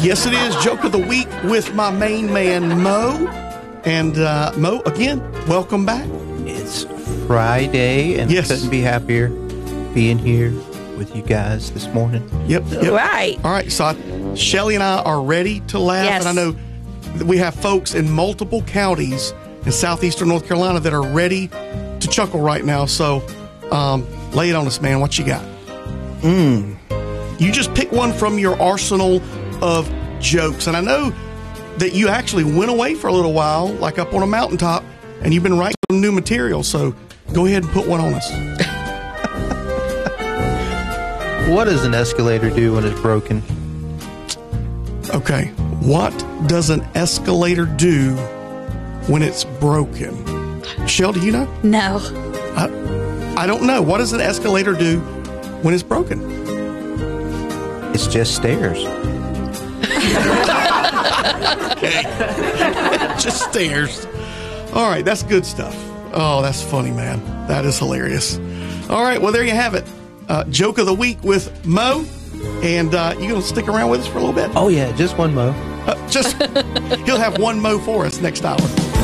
Yes, it is. Joke of the Week with my main man, Mo. And Mo, again, welcome back. It's Friday, and Yes. couldn't be happier being here with you guys this morning. Yep. Right. All right, so Shelly and I are ready to laugh. Yes. And I know that we have folks in multiple counties in southeastern North Carolina that are ready to chuckle right now. So lay it on us, man. What you got? You just pick one from your arsenal of jokes. And I know that you actually went away for a little while, like up on a mountaintop, and you've been writing some new material. So go ahead and put one on us. What does an escalator do when it's broken? Okay. What does an escalator do when it's broken? Shell, do you know? No. I don't know. What does an escalator do when it's broken? It's just stairs. Okay. Just stairs. All right. That's good stuff. Oh, that's funny, man. That is hilarious. All right. Well, there you have it. Joke of the Week with Mo. And you going to stick around with us for a little bit? Oh, yeah, just one Mo. He'll have one Mo for us next hour.